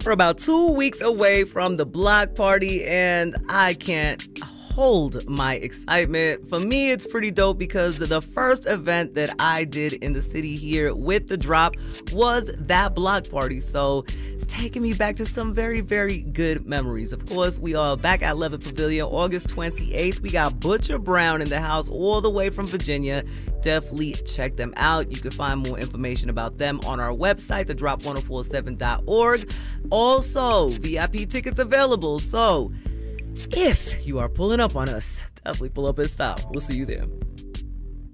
We're about 2 weeks away from the block party, and I can't hold my excitement. For me, it's pretty dope because the first event that I did in the city here with the drop was that block party. So it's taking me back to some very, very good memories. Of course, we are back at Levitt Pavilion, August 28th. We got Butcher Brown in the house all the way from Virginia. Definitely check them out. You can find more information about them on our website, thedrop1047.org. Also, VIP tickets available. So if you are pulling up on us, definitely pull up in style. We'll see you there.